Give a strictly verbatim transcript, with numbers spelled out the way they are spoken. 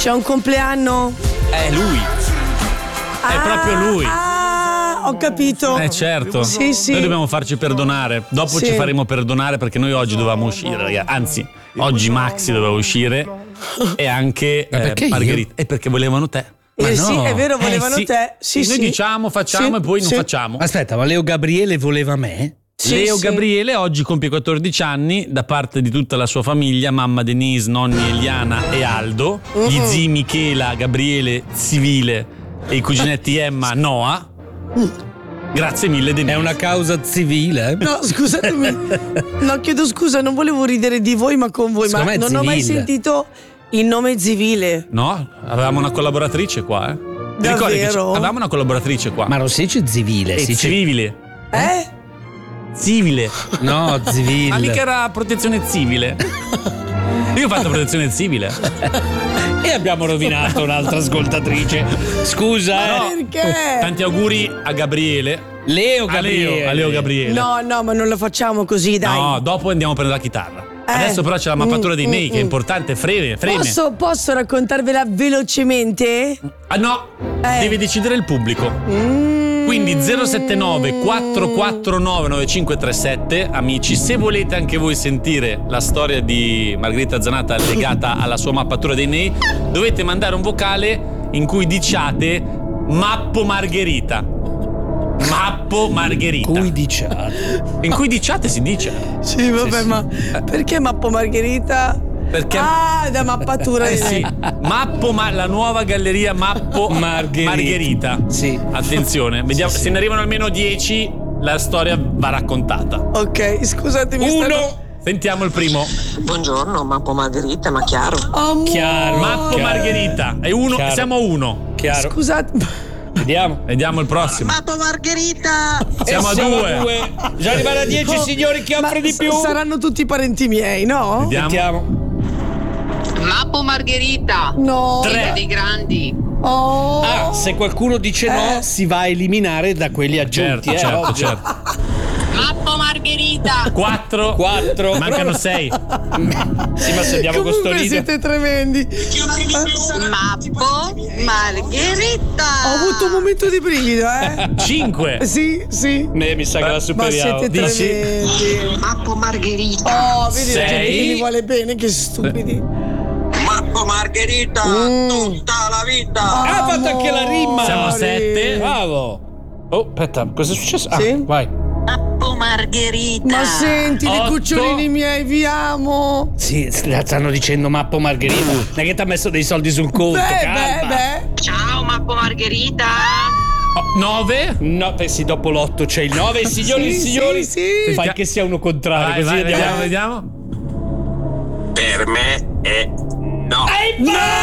C'è un compleanno? È lui. È ah, proprio lui. Ah, ho capito. Eh certo. Sì, sì. Noi dobbiamo farci perdonare. Dopo sì. ci faremo perdonare perché noi oggi dovevamo uscire, ragazzi. Anzi, oggi Maxi doveva uscire e anche eh, Margherita. E perché volevano te. Eh Ma sì, no. è vero, volevano eh, sì. te. Sì, Noi sì. diciamo, facciamo sì, e poi sì. non facciamo. Aspetta, ma Leo Gabriele voleva me? Sì, Leo sì. Gabriele oggi compie quattordici anni da parte di tutta la sua famiglia, mamma Denise, nonni Eliana e Aldo, Uh-uh. gli zii Michela, Gabriele, Civile e i cuginetti Emma, Noah. Grazie mille Denise. È una causa civile? No, scusatemi. No, chiedo scusa, non volevo ridere di voi, ma con voi. Secondo Ma me è non ho mai Zivil. sentito il nome Zivile. No, avevamo una collaboratrice qua, eh. Ti ricordi che Davvero? c- avevamo una collaboratrice qua? Ma non si dice civile, È si dice... civile. Eh? Civile. No, civile. Ma mica era protezione civile. Io ho fatto protezione civile. E abbiamo rovinato un'altra ascoltatrice. Scusa, eh. Ma perché? Tanti auguri a Gabriele. Leo A Gabriele. Leo, a Leo Gabriele. No, no, ma non lo facciamo così, dai. No, dopo andiamo a prendere la chitarra. Eh. Adesso però c'è la mappatura Mm, dei nei mm, che è mm. importante, freme, freme. Posso, posso raccontarvela velocemente? Ah no, Eh. deve decidere il pubblico. Mm. Quindi zero sette nove quattro quattro nove nove cinque tre sette, amici, se volete anche voi sentire la storia di Margherita Zanata legata alla sua mappatura dei nei, dovete mandare un vocale in cui diciate Mappo Margherita. Mappo Margherita. Cui diciate. In cui diciate si dice. Sì, vabbè, Sì, sì. ma perché Mappo Margherita? Perché Ah, da mappatura. Eh sì, Mappo, ma la nuova galleria Mappo Margherita. Margherita. Sì. Attenzione, vediamo, Sì, sì. se ne arrivano almeno dieci, la storia va raccontata. Ok, scusatemi. Uno. stanno- Sentiamo il primo. Buongiorno, Mappo Margherita, ma chiaro. Amore. Chiaro. Mappo chiaro. Margherita. È uno, Chiaro. siamo a uno. Chiaro. Scusate. Vediamo. Vediamo il prossimo. Mappo Margherita! Siamo a E siamo due. a due. Già arrivano a dieci, Oh, signori, chi ma offre di s- più? Saranno tutti parenti miei, no? Vediamo. Sentiamo. Mappo Margherita! No. Tre. Dei grandi! Oh. Ah, se qualcuno dice no, Eh. si va a eliminare da quelli aggiunti. Certo, eh, certo, ovvio. certo. Mappo Margherita! Quattro. Quattro. Mancano sei. Sì, ma se andiamo con sto Comunque ridere. siete tremendi. Mappo Margherita! Ho avuto un momento di brivido, eh? Cinque. Sì, sì. Eh, mi sa che la Ma superiamo. siete Dici? tremendi. Mappo Margherita! Oh, vedi la gente Sei. che mi vuole bene, che stupidi. Mappo Margherita! Mm. Tutta la vita! Ah, ha fatto anche la rima. Siamo a sette. Bravo. Oh, aspetta, cosa è successo? Ah, Sì? vai. Mappo Margherita! Ma senti, i Otto. cucciolini miei, vi amo. Sì, la stanno dicendo Mappo Margherita. Non è che ti ha messo dei soldi sul conto, Beh, calma. beh, beh. Ciao Mappo Margherita! Oh, nove. No, beh, sì, dopo l'otto c'è il nove, signori e Sì, signori. sì, sì. Fai che sia uno contrario, Vai, così vai, andiamo. vediamo, vediamo. Per me è no! No!